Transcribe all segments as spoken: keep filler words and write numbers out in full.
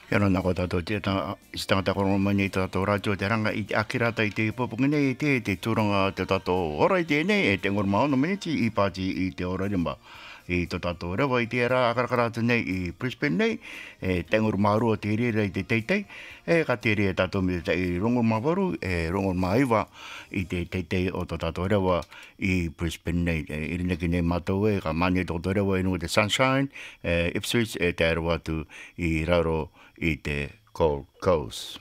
Ia no nako tātou te ta istanga ta kono mani tātou radio te ranga i te akirata i te popunga nei i te te turanga te tātou ora i te nei e te ngor maono miniti i pāti i te ora rimba. I to tātou rewa i te ara akarakarata nei i Brisbane nei e te ngor maarua te rira i te teitei e ka te rea tātou me te i rongor mawaru e rongor maiwa i te teitei o to tātou rewa i Brisbane nei. E irineki nei mātou e ka mani tō tō rewa inu te Sunshine e Ipswich e te aeroa atu i Raro i te Gold Coast.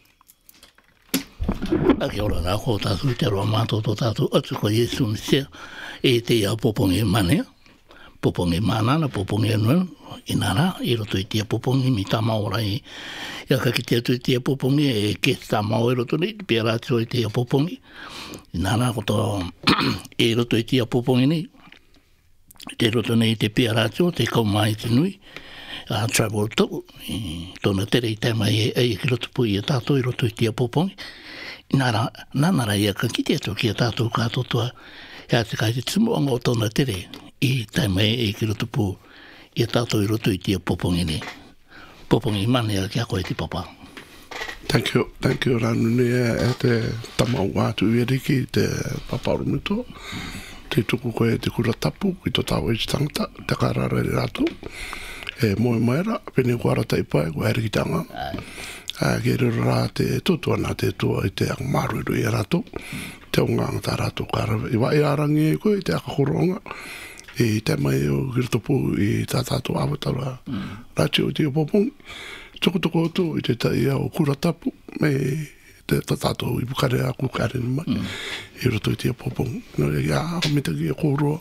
A kia ora rā, ko tātou te roa mātou tō tātou atu ko Yesu Misia e te ia popongi manea, popongi manana, popongi anua, i nā rā, i roto i tia popongi mi tā maora i ia ka ki te atu i tia popongi e ke tā mao e roto nei, pia rā tio i tia popongi, i nā rā ko tō e roto i tia popongi nei, te roto nei te pia rā tio, te kaumai te nui, a travel tō, tōna tere i tēma e e ki roto pui e tātou i roto i tia popongi. Nara, nanara ia ka kite atu ki a tātou kātotua, e a te kai te tumuanga o tōna tere i tēma e e ki roto pui e tātou i roto i tia popongi ne. Popongi mane a kia koe te papa. Thank you, thank you Ranuni e te tamau atu i eriki te papa rumito. Te tuku koe te kura tapu, ki tō tāua i tangata, te karara i rātou. E moe maera, pene kuara taipa e kua erikitanga. A ke rero rā te tutua nā te tua i te ang maruiru i rato. Te ongang tā rato kārawe. I wai arangi e koe i te akakoronga. I te mai o kirtopu i tā tātou awatara. Rāti o te opopongi. Tukutuko atu i te tai au kura tapu. Me te tātou i bukare a kukare ni mai. I roto i te opopongi. No e ia hamitaki e kōroa.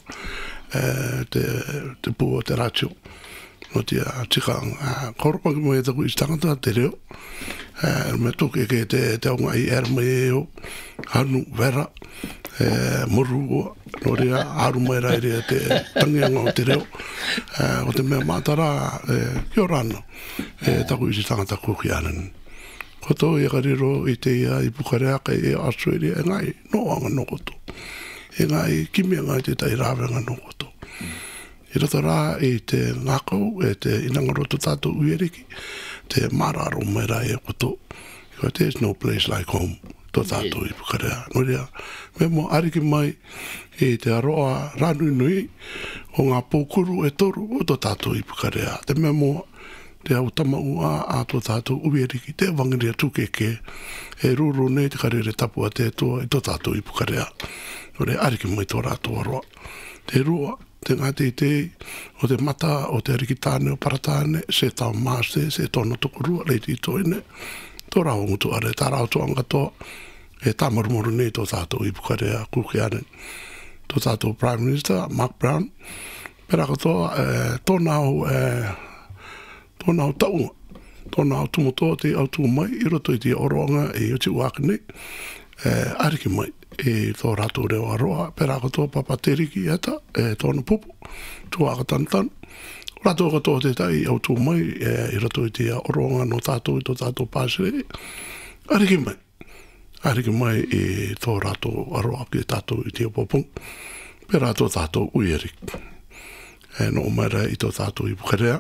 Te pua te rātio. No te tika koropa ki mo e taku i tangata te reo. Me tuke ke te te aunga i era mai e o. Hanu, vera, muru o. No rea, haru mai rai rea te tangianga o te reo. O te mea mātara, ki o rano. Taku i tangata kuki anan. Koto i kariro i te ia i Pukareaka i Australia. E ngai, no anga no koto. E ngai, kimi ngai te tai rāwenga no koto. I roto rā i te ngākau, e te inangaroto tātou ueriki, te mararo mai rā e koto. Ko there's no place like home, tō tātou i Pukarea. No rea, me mo ariki mai i te aroa rānui nui o ngā pōkuru e toru o tō tātou i Pukarea. Te me mo te au tamaua a tō tātou ueriki, te wangiria tūkeke, e rūru nei te karere tapua te toa i tō tātou i Pukarea. No rea, ariki mai tō rātou aroa. Te rua, te ngāte i te, o te mata, o te arikitāne, o paratāne, se tau māse, se tōna tokorua, leiti i tōine. Tō rau ngutu are, tā rau tōanga tō, e tā marumuru nei tō tātou i Pukarea, kukiane. Tō tātou Prime Minister, Mark Brown, pera kato, e, tōna au, e, tōna au taunga, tōna au tumoto te au tū mai, i roto i te oronga e o te uaka nei, e, ariki mai. E tō rātou reo aroa, pera katoa papateriki ata, e tōna pupu, tuaka tantan. Rātou katoa te tai au tū mai, e i rato i te oronga no tātou i tō tātou pāsere. Ariki mai. Ariki mai e tō rātou aroa ki tātou i te opopong. Pera tō tātou uierik. E no maira i tō tātou i Pukarea.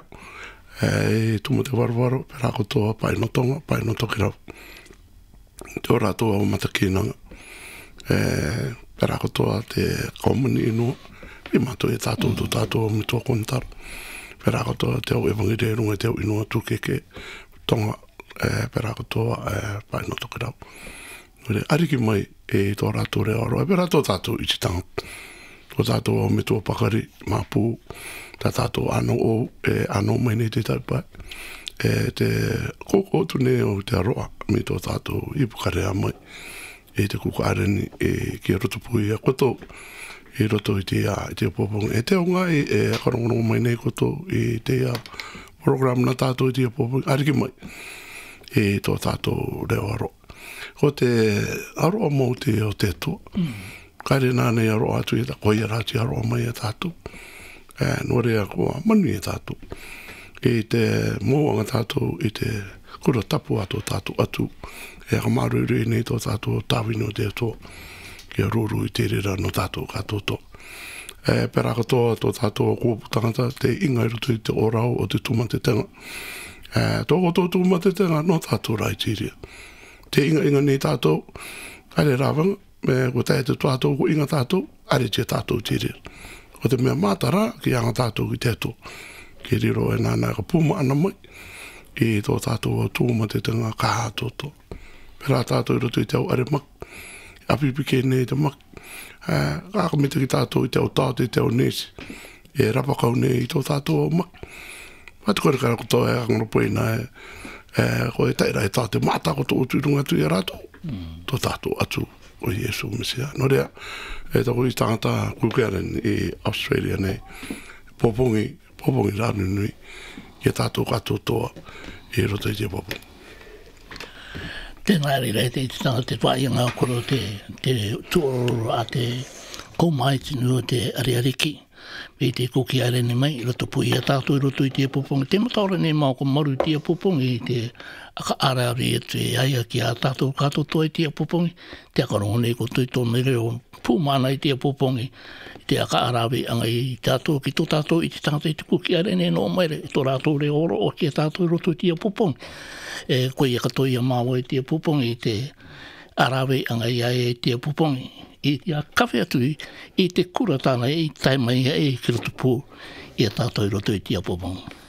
E tumu te warwaro, pera katoa painotonga, painotoki rau. Tō rātou au matakinanga. E pera katoa te komuni ino i mato e tātou tō tātou mi tō kontara. Pera katoa te au evangire runga te au inoa tūkeke tonga e pera katoa e paino toki rau. Ariki mai e tō rātou reo aroa. E pera tō tātou i titanga. Tō tātou au mi tō pakari māpū. Tā tātou ano o e ano mai nei te taipai. E te koko tu ne o te aroa mi tō tātou i Pukarea mai. E te kukareni e ki roto pui a koto i roto i te a i te popong e te o ngai e karongono mai nei koto i te a program na tātou i te popong ariki mai e tō tātou reo aro ko te aroa mō te o te tua kaire nānei aroa atu i ta koia rāti aroa mai a tātou e no rea kua manu i tātou e te mōanga tātou i te kura tapu ato tātou atu e ka maruru i nei tō tātou tāwino te tō kia rūru i te rira no tātou katoto. E pera katoa tō tātou kōputangata te ingai rutu i te orau o te tuma te tenga. Tōko tōtō ma te tenga no tātou rai tiria. Te inga inga ni tātou, are rāwanga, me ko tae te tātou ko inga tātou, are te tātou tiria. Ko te mea mātara ki anga tātou ki tētō. Ki riro e nāna ka puma ana mai, i tō tātou tō ma te tenga kaha tōtō. Pera tātou i roto i te au are mak, apipi ke nei te mak. Kāka me te ki tātou i te au tātou i te au nesi. E rapakau nei i tō tātou au mak. Matu kore kara koto e angoropo ina e, e ko e taira e tāte mata koto o tuirunga tu i rato. Mm. Tō tātou atu o Iesu Mesia. No rea, e tako i tangata kukearen i Australia nei, popongi, popongi rānu nui, i tātou kato toa i roto i te popongi. Tēnā rei te tanga te whaianga koro te, te tuororo a te koumaiti nua te ariariki. Me te koki are ne mai, i roto pui a tātou i roto i te popongi. Te mataora ne mau ko maru i te popongi i te aka araari e te aia ki a tātou kato toa i te popongi. Te akarongo nei ko tui tōna reo pūmana i te popongi. Te aka araari anga i tātou ki tō tātou i te tangata i te koki are ne no maere. I tō rātou reo oro o ki a tātou i roto i te popongi. E koe i akatoi a māua i te popongi i te araari anga i aia i te popongi. I te kawhi atu i te kura tāna i taimai e ki roto pū i a tātou i roto i te apopong.